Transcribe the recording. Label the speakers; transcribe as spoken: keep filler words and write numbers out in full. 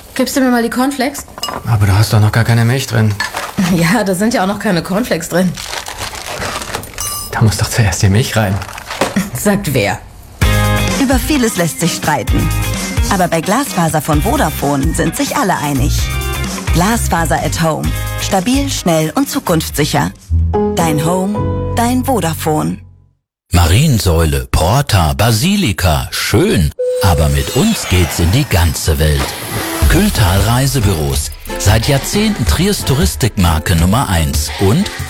Speaker 1: Gibst du mir mal die Cornflakes?
Speaker 2: Aber du hast doch noch gar keine Milch drin.
Speaker 1: Ja, da sind ja auch noch keine Cornflakes drin.
Speaker 2: Da muss doch zuerst die Milch rein.
Speaker 1: Sagt wer?
Speaker 3: Über vieles lässt sich streiten. Aber bei Glasfaser von Vodafone sind sich alle einig. Glasfaser at Home. Stabil, schnell und zukunftssicher. Dein Home, dein Vodafone.
Speaker 4: Mariensäule, Porta, Basilika, schön. Aber mit uns geht's in die ganze Welt. Kühltal Reisebüros. Seit Jahrzehnten Triers Touristikmarke Nummer eins und